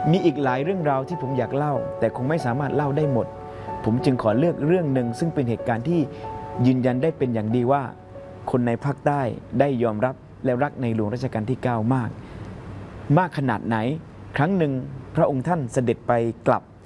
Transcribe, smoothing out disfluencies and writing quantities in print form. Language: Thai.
มีอีกหลายเรื่องราวที่ผมอยากเล่าแต่คงไม่สามารถเล่าได้หมดผมจึงขอเลือกเรื่องหนึ่งซึ่งเป็นเหตุการณ์ที่ยืนยันได้เป็นอย่างดีว่าคนในภาคใต้ได้ยอมรับและรักในหลวงรัชกาลที่ 9 มากขนาดไหนครั้งหนึ่งพระองค์ท่านเสด็จไปกลับ